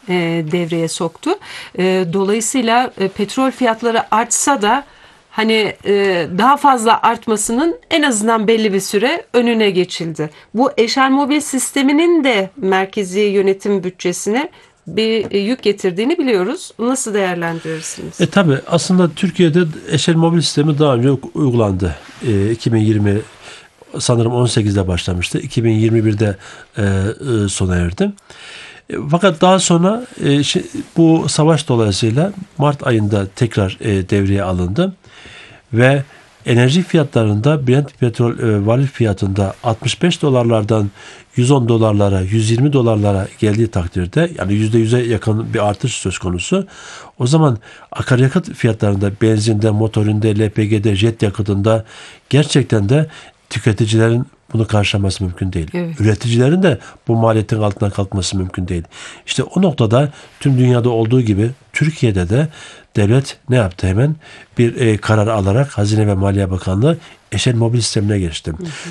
devreye soktu. Dolayısıyla petrol fiyatları artsa da hani daha fazla artmasının en azından belli bir süre önüne geçildi. Bu EşelMobil sisteminin de merkezi yönetim bütçesine bir yük getirdiğini biliyoruz. Nasıl değerlendirirsiniz? Tabii aslında Türkiye'de EşelMobil sistemi daha önce uygulandı. 2020 sanırım 18'de başlamıştı. 2021'de sona erdi. Fakat daha sonra bu savaş dolayısıyla Mart ayında tekrar devreye alındı ve enerji fiyatlarında Brent petrol varil fiyatında 65 dolarlardan 110 dolarlara, 120 dolarlara geldiği takdirde, yani %100'e yakın bir artış söz konusu. O zaman akaryakıt fiyatlarında, benzinde, motorinde, LPG'de, jet yakıtında gerçekten de tüketicilerin bunu karşılaması mümkün değil. Evet. Üreticilerin de bu maliyetin altından kalkması mümkün değil. İşte o noktada tüm dünyada olduğu gibi Türkiye'de de devlet ne yaptı hemen? Bir karar alarak Hazine ve Maliye Bakanlığı EşelMobil sistemine geçti.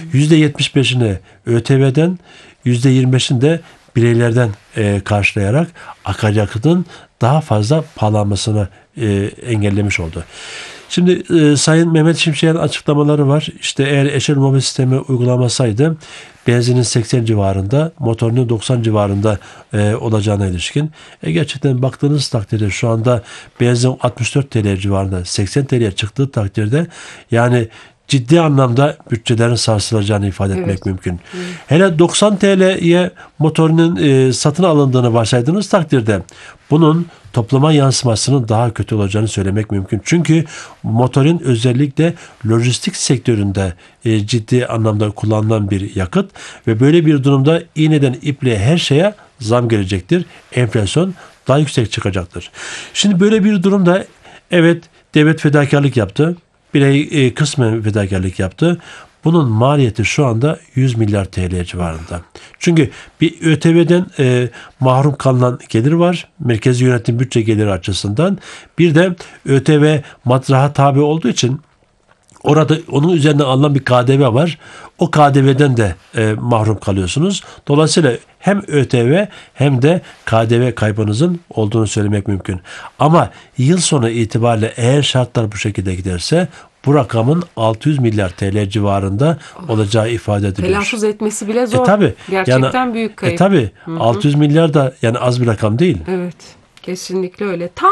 %75'ini ÖTV'den, %25'ini de bireylerden karşılayarak akaryakıtın daha fazla pahalanmasını engellemiş oldu. Şimdi Sayın Mehmet Şimşek'in açıklamaları var. İşte eğer EşelMobil sistemi uygulamasaydı benzinin 80 civarında, motorunun 90 civarında olacağına ilişkin. Gerçekten baktığınız takdirde şu anda benzin 64 TL civarında, 80 TL'ye çıktığı takdirde yani ciddi anlamda bütçelerin sarsılacağını ifade etmek mümkün. Hele 90 TL'ye motorunun satın alındığını varsaydığınız takdirde bunun topluma yansımasının daha kötü olacağını söylemek mümkün. Çünkü motorun özellikle lojistik sektöründe ciddi anlamda kullanılan bir yakıt ve böyle bir durumda iğneden ipliğe her şeye zam gelecektir. Enflasyon daha yüksek çıkacaktır. Şimdi böyle bir durumda evet devlet fedakarlık yaptı. Birey kısmen fedakarlık yaptı. Bunun maliyeti şu anda 100 milyar TL civarında. Çünkü bir ÖTV'den mahrum kalınan gelir var. Merkezi yönetim bütçe geliri açısından. Bir de ÖTV matraha tabi olduğu için orada onun üzerine alınan bir KDV var. O KDV'den de mahrum kalıyorsunuz. Dolayısıyla hem ÖTV hem de KDV kaybınızın olduğunu söylemek mümkün. Ama yıl sonu itibariyle eğer şartlar bu şekilde giderse bu rakamın 600 milyar TL civarında olacağı ifade ediliyor. Telaffuz etmesi bile zor. Tabii. Gerçekten yani, büyük kayıp. Tabii. 600 milyar da yani az bir rakam değil. Evet. Kesinlikle öyle. Tam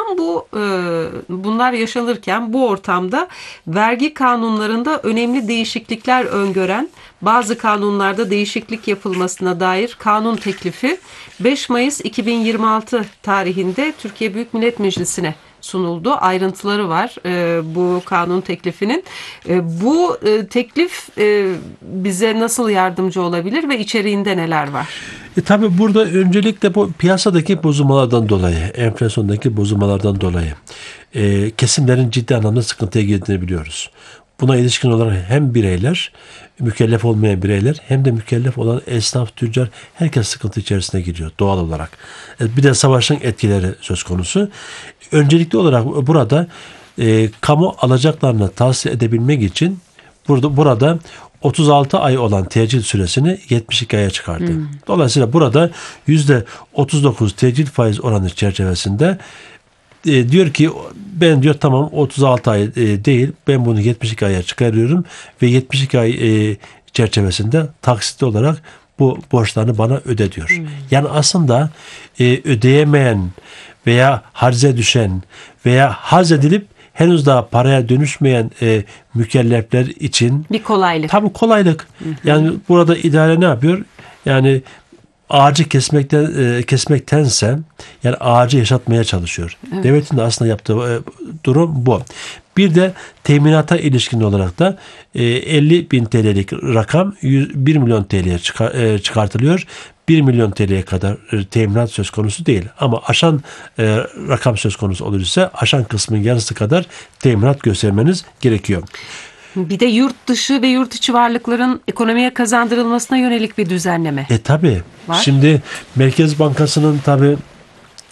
bunlar yaşanırken bu ortamda vergi kanunlarında önemli değişiklikler öngören, bazı kanunlarda değişiklik yapılmasına dair kanun teklifi 5 Mayıs 2026 tarihinde Türkiye Büyük Millet Meclisi'ne sunuldu. Ayrıntıları var bu kanun teklifinin. Bu teklif bize nasıl yardımcı olabilir ve içeriğinde neler var? Tabii burada öncelikle bu piyasadaki bozulmalardan dolayı, enflasyondaki bozulmalardan dolayı kesimlerin ciddi anlamda sıkıntıya girdiğini biliyoruz. Buna ilişkin olarak hem bireyler, mükellef olmayan bireyler hem de mükellef olan esnaf, tüccar herkes sıkıntı içerisine giriyor doğal olarak. Bir de savaşın etkileri söz konusu. Öncelikli olarak burada kamu alacaklarını tahsil edebilmek için burada 36 ay olan tecil süresini 72 aya çıkardı. Dolayısıyla burada %39 tecil faiz oranı çerçevesinde diyor ki ben diyor tamam 36 ay değil ben bunu 72 aya çıkarıyorum ve 72 ay çerçevesinde taksitli olarak bu borçlarını bana öde diyor. Yani aslında ödeyemeyen veya harca düşen veya harc edilip henüz daha paraya dönüşmeyen mükellefler için bir kolaylık. Tabii kolaylık. Yani burada idare ne yapıyor? Yani ağacı kesmektense yani ağacı yaşatmaya çalışıyor. Evet. Devletin de aslında yaptığı durum bu. Bir de teminata ilişkin olarak da 50 bin TL'lik rakam 1 milyon TL'ye çıkartılıyor. 1 milyon TL'ye kadar teminat söz konusu değil. Ama aşan rakam söz konusu olursa aşan kısmın yarısı kadar teminat göstermeniz gerekiyor. Bir de yurt dışı ve yurt içi varlıkların ekonomiye kazandırılmasına yönelik bir düzenleme. Tabii. Var. Şimdi Merkez Bankası'nın tabii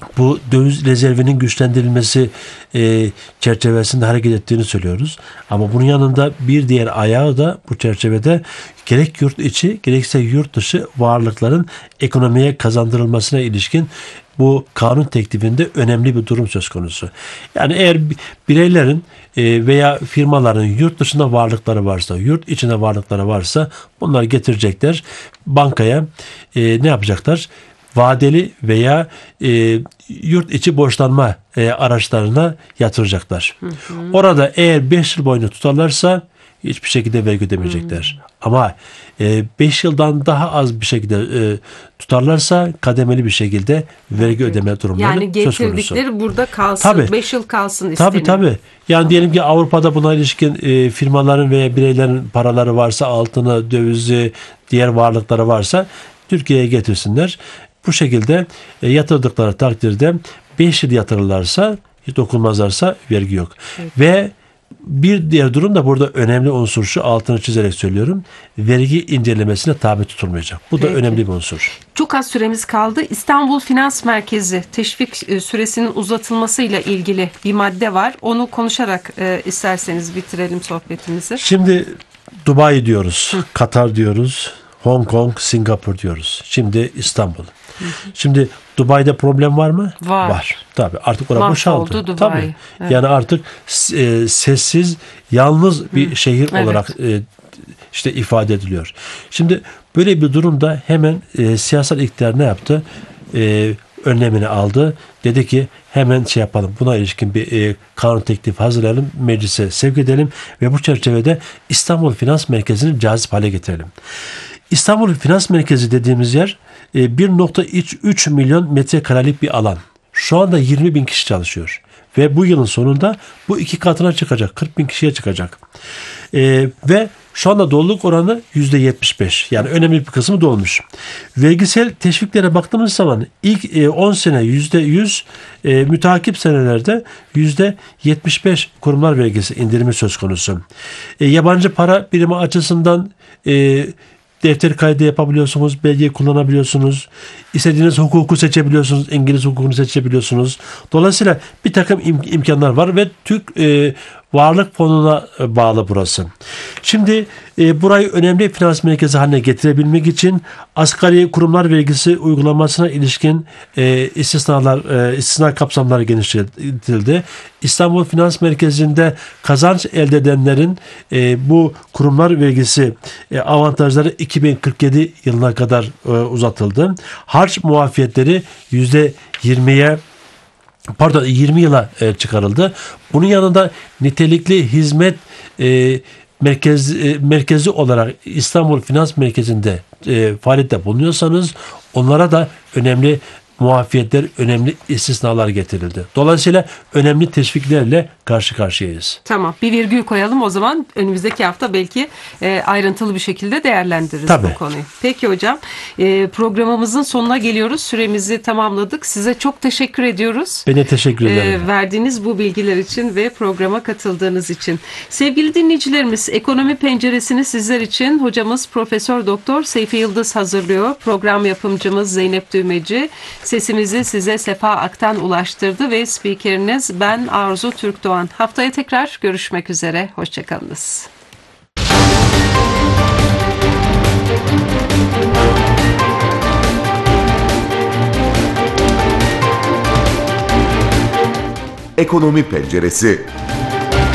bu döviz rezervinin güçlendirilmesi çerçevesinde hareket ettiğini söylüyoruz. Ama bunun yanında bir diğer ayağı da bu çerçevede gerek yurt içi gerekse yurt dışı varlıkların ekonomiye kazandırılmasına ilişkin bu kanun teklifinde önemli bir durum söz konusu. Yani eğer bireylerin veya firmaların yurt dışında varlıkları varsa, yurt içinde varlıkları varsa bunları getirecekler. Bankaya ne yapacaklar? Vadeli veya yurt içi borçlanma araçlarına yatıracaklar. Orada eğer 5 yıl boyunca tutarlarsa hiçbir şekilde vergi ödemeyecekler. Ama 5 yıldan daha az bir şekilde tutarlarsa kademeli bir şekilde vergi ödeme durumları söz konusu. Yani getirdikleri burada kalsın, 5 yıl kalsın isteniyor. Tabii. Yani diyelim ki Avrupa'da buna ilişkin firmaların veya bireylerin paraları varsa, altını, dövizi, diğer varlıkları varsa Türkiye'ye getirsinler. Bu şekilde yatırdıkları takdirde 5 yıl yatırırlarsa, hiç dokunmazlarsa vergi yok. Evet. Ve bir diğer durum da burada önemli unsur, şu altını çizerek söylüyorum. Vergi incelemesine tabi tutulmayacak. Bu da önemli bir unsur. Çok az süremiz kaldı. İstanbul Finans Merkezi teşvik süresinin uzatılmasıyla ilgili bir madde var. Onu konuşarak isterseniz bitirelim sohbetimizi. Şimdi Dubai diyoruz, Katar diyoruz, Hong Kong, Singapur diyoruz. Şimdi İstanbul. Şimdi Dubai'de problem var mı? Var. Tabii artık orası boşaldı. Tabii. Evet. Yani artık sessiz, yalnız bir şehir olarak işte ifade ediliyor. Şimdi böyle bir durumda hemen siyasal iktidar ne yaptı? Önlemini aldı. Dedi ki hemen yapalım. Buna ilişkin bir kanun teklifi hazırlayalım. Meclise sevk edelim ve bu çerçevede İstanbul Finans Merkezi'ni cazip hale getirelim. İstanbul Finans Merkezi dediğimiz yer 1.3 milyon metrekarelik bir alan. Şu anda 20 bin kişi çalışıyor. Ve bu yılın sonunda bu 2 katına çıkacak. 40 bin kişiye çıkacak. Ve şu anda doluluk oranı %75. Yani önemli bir kısmı dolmuş. Vergisel teşviklere baktığımız zaman ilk 10 sene %100, müteakip senelerde %75 kurumlar vergisi indirimi söz konusu. Yabancı para birimi açısından defter kaydı yapabiliyorsunuz, belgeyi kullanabiliyorsunuz. İstediğiniz hukuku seçebiliyorsunuz, İngiliz hukukunu seçebiliyorsunuz. Dolayısıyla bir takım imkanlar var ve Türk Varlık Fonu'na bağlı burası. Şimdi burayı önemli finans merkezi haline getirebilmek için asgari kurumlar vergisi uygulamasına ilişkin istisna kapsamları genişletildi. İstanbul Finans Merkezi'nde kazanç elde edenlerin bu kurumlar vergisi avantajları 2047 yılına kadar uzatıldı. Harç muafiyetleri %20 yıla çıkarıldı. Bunun yanında nitelikli hizmet merkezi olarak İstanbul Finans Merkezi'nde faaliyette bulunuyorsanız onlara da önemli muafiyetler, önemli istisnalar getirildi. Dolayısıyla önemli teşviklerle karşı karşıyayız. Tamam. Bir virgül koyalım o zaman. Önümüzdeki hafta belki ayrıntılı bir şekilde değerlendiririz bu konuyu. Peki hocam. Programımızın sonuna geliyoruz. Süremizi tamamladık. Size çok teşekkür ediyoruz. Ben de teşekkür ederim. Verdiğiniz bu bilgiler için ve programa katıldığınız için. Sevgili dinleyicilerimiz, Ekonomi Penceresi'ni sizler için hocamız Profesör Doktor Seyfi Yıldız hazırlıyor. Program yapımcımız Zeynep Düğmeci. Sesimizi size Sefa Ak'tan ulaştırdı ve spikeriniz ben Arzu Türkdoğan. Haftaya tekrar görüşmek üzere. Hoşçakalınız. Ekonomi Penceresi.